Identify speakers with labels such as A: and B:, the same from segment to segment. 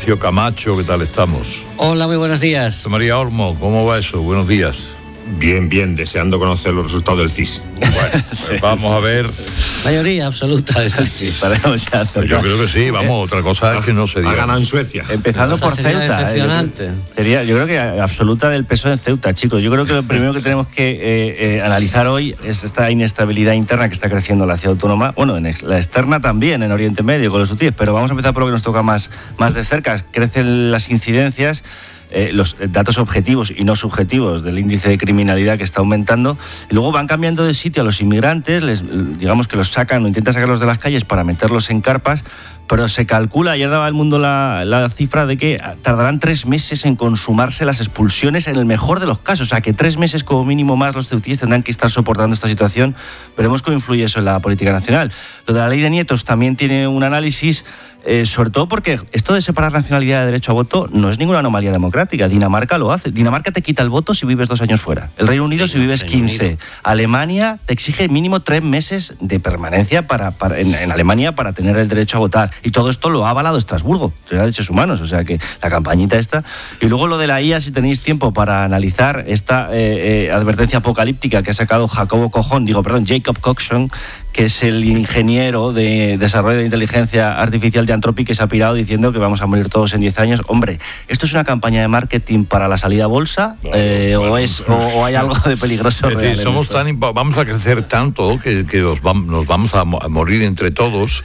A: Ignacio Camacho, ¿qué tal estamos?
B: Hola, muy buenos días.
A: María Olmo, ¿cómo va eso? Buenos días.
C: Bien, deseando conocer los resultados del CIS.
A: Bueno, pues vamos a ver.
B: Mayoría absoluta de Sánchez.
A: Yo creo que sí, vamos, otra cosa es que no se diga.
C: Ha ganado en Suecia.
D: Empezando por Ceuta.
B: Decepcionante.
D: Yo creo que absoluta del peso en Ceuta, chicos. Yo creo que lo primero que tenemos que analizar hoy es esta inestabilidad interna que está creciendo en la ciudad autónoma. Bueno, en la externa también, en Oriente Medio, con los hutíes, pero vamos a empezar por lo que nos toca más de cerca. Crecen las incidencias. Los datos objetivos y no subjetivos del índice de criminalidad que está aumentando, y luego van cambiando de sitio a los inmigrantes, digamos que los sacan o intentan sacarlos de las calles para meterlos en carpas, pero se calcula, ayer daba El Mundo la cifra de que tardarán 3 meses en consumarse las expulsiones en el mejor de los casos, o sea que 3 meses como mínimo más los ceutíes tendrán que estar soportando esta situación. Veremos cómo influye eso en la política nacional. Lo de la ley de nietos también tiene un análisis, sobre todo porque esto de separar nacionalidad de derecho a voto no es ninguna anomalía democrática. Dinamarca lo hace. Dinamarca te quita el voto si vives 2 años fuera. El Reino Unido si vives 15. Alemania te exige mínimo 3 meses de permanencia en Alemania para tener el derecho a votar. Y todo esto lo ha avalado Estrasburgo, de Derechos Humanos. O sea que la campañita esta. Y luego lo de la IA, si tenéis tiempo para analizar esta advertencia apocalíptica que ha sacado Jacob Coxon, que es el ingeniero de desarrollo de inteligencia artificial de Anthropic, que se ha pirado diciendo que vamos a morir todos en 10 años. Hombre, ¿esto es una campaña de marketing para la salida a bolsa? ¿O hay algo de peligroso?
A: Es decir, vamos a crecer tanto que nos vamos a morir entre todos.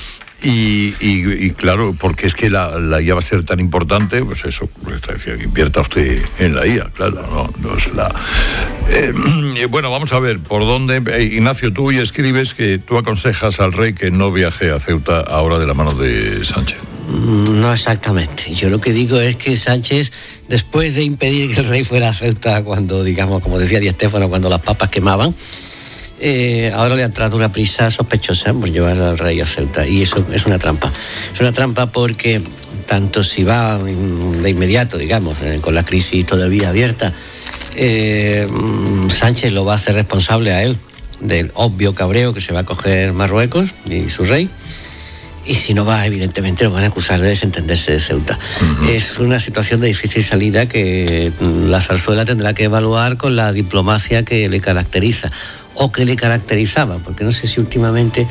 A: Y claro, porque es que la IA va a ser tan importante, pues eso, que invierta usted en la IA, claro, no es la... bueno, vamos a ver, ¿por dónde? Ignacio, tú hoy escribes que tú aconsejas al rey que no viaje a Ceuta ahora de la mano de Sánchez.
B: No exactamente. Yo lo que digo es que Sánchez, después de impedir que el rey fuera a Ceuta cuando, digamos, como decía Di Stéfano, cuando las papas quemaban, ahora le ha entrado una prisa sospechosa por llevar al rey a Ceuta, y eso es una trampa. Es una trampa porque tanto si va de inmediato, digamos, con la crisis todavía abierta, Sánchez lo va a hacer responsable a él del obvio cabreo que se va a coger Marruecos y su rey. Y si no va, evidentemente lo van a acusar de desentenderse de Ceuta. Uh-huh. Es una situación de difícil salida que la Zarzuela tendrá que evaluar con la diplomacia que le caracteriza o que le caracterizaba, porque no sé si últimamente,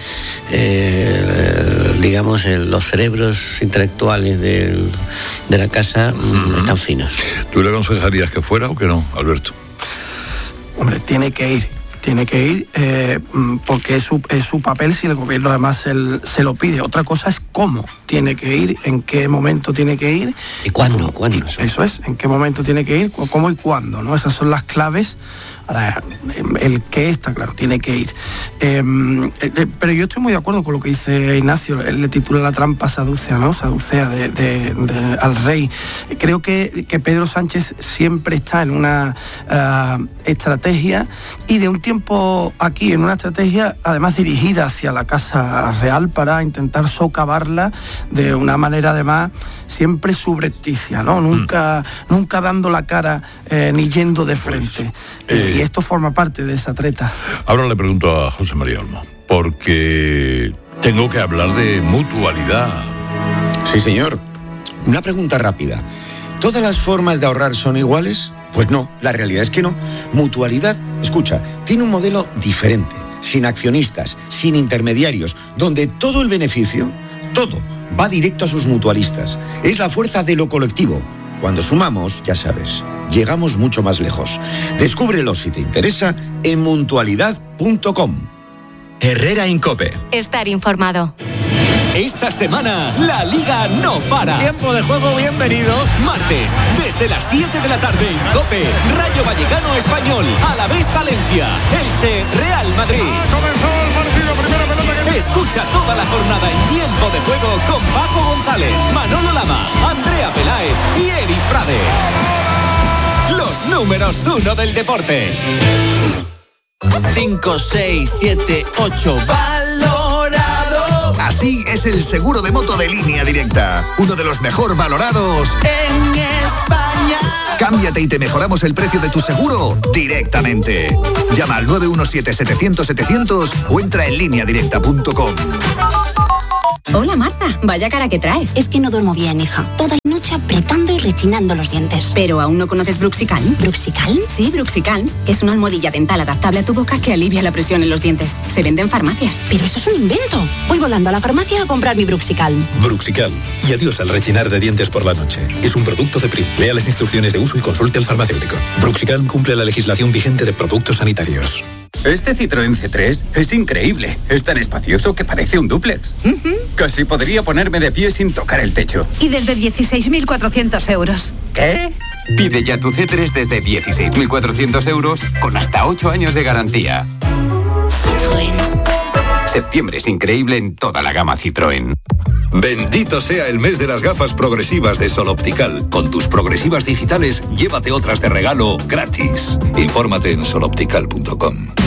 B: los cerebros intelectuales de la casa están finos.
A: ¿Tú le aconsejarías que fuera o que no, Alberto?
E: Hombre, tiene que ir, porque es su papel si el gobierno además se lo pide. Otra cosa es cómo tiene que ir, en qué momento tiene que ir.
B: ¿Y cuándo?
E: Eso es, en qué momento tiene que ir, cómo y cuándo, ¿no? Esas son las claves. Ahora, el que está claro, tiene que ir. Pero yo estoy muy de acuerdo con lo que dice Ignacio. Él le titula La trampa saducea, ¿no? Saducea al rey. Creo que Pedro Sánchez siempre está en una estrategia, y de un tiempo aquí en una estrategia además dirigida hacia la Casa Real para intentar socavarla de una manera además siempre subrepticia, ¿no? Nunca dando la cara ni yendo de frente. Y esto forma parte de esa treta.
A: Ahora le pregunto a José María Olmo, porque tengo que hablar de mutualidad.
F: Sí, señor. Una pregunta rápida. ¿Todas las formas de ahorrar son iguales? Pues no, la realidad es que no. Mutualidad, escucha, tiene un modelo diferente, sin accionistas, sin intermediarios, donde todo el beneficio, todo, va directo a sus mutualistas. Es la fuerza de lo colectivo. Cuando sumamos, ya sabes, llegamos mucho más lejos. Descúbrelo si te interesa en mutualidad.com.
G: Herrera Incope.
H: Estar informado.
G: Esta semana, la Liga no para.
D: Tiempo de juego, bienvenidos.
G: Martes, desde las 7 de la tarde en COPE, Rayo Vallecano Español, Alavés Valencia, Elche, Real Madrid.
I: Comenzó el partido, primera pelota que...
G: Escucha toda la jornada en Tiempo de Juego con Paco González, Manolo Lama, Andrea Peláez y Eri Frade. Los números 1 del deporte.
J: 5, 6, 7, 8, valorado.
G: Así es el seguro de moto de Línea Directa, uno de los mejor valorados
J: en España.
G: Cámbiate y te mejoramos el precio de tu seguro directamente. Llama al 917-700-700 o entra en lineadirecta.com.
K: Hola Marta, vaya cara que traes.
L: Es que no duermo bien, hija. Toda
H: noche apretando y rechinando los dientes.
K: ¿Pero aún no conoces Bruxicalm?
H: ¿Bruxicalm?
K: Sí, Bruxicalm. Es una almohadilla dental adaptable a tu boca que alivia la presión en los dientes. Se vende en farmacias.
H: Pero eso es un invento. Voy volando a la farmacia a comprar mi Bruxicalm.
L: Bruxicalm. Y adiós al rechinar de dientes por la noche. Es un producto de Prim. Lea las instrucciones de uso y consulte al farmacéutico. Bruxicalm cumple la legislación vigente de productos sanitarios.
M: Este Citroën C3 es increíble. Es tan espacioso que parece un dúplex. Casi podría ponerme de pie sin tocar el techo.
N: Y desde 16.400 euros.
M: ¿Qué? Pide ya tu C3 desde 16.400 euros con hasta 8 años de garantía. Citroën. Septiembre es increíble en toda la gama Citroën.
O: Bendito sea el mes de las gafas progresivas de Sol Optical. Con tus progresivas digitales, llévate otras de regalo gratis. Infórmate en soloptical.com.